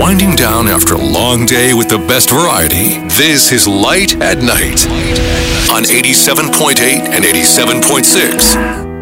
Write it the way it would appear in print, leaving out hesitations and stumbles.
winding down after a long day with the best variety, this is Light at Night on 87.8 and 87.6